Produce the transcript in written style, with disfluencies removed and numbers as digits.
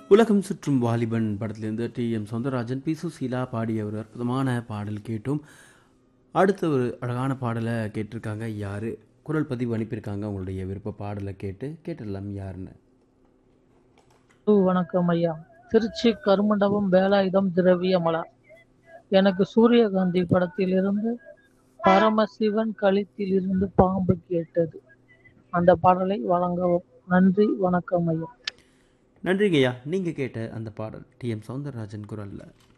உலகம் சுற்றும் வாலிபன் படத்திலிருந்து டி.எம். சௌந்தரராஜன், பி. சுசீலா பாடிய ஒரு அற்புதமான பாடல் கேட்டோம். அடுத்த ஒரு அழகான பாடலை கேட்டிருக்காங்க. யாரு குரல் பதிவு அனுப்பியிருக்காங்க. உங்களுடைய விருப்ப பாடலை கேட்டுடலாம் யாருன்னு. வணக்கம் ஐயா. திருச்சி கருமண்டபம் வேலாயுதம் திரவியமலா. எனக்கு சூரியகாந்தி படத்திலிருந்து பரமசிவன் கழுத்தில் இருந்து பாம்பு கேட்டது அந்த பாடலை வழங்கவும். நன்றி, வணக்கம் ஐயா. நன்றிங்கய்யா. நீங்கள் கேட்ட அந்த பாடல் டி.எம். சௌந்தரராஜன் குரலில்.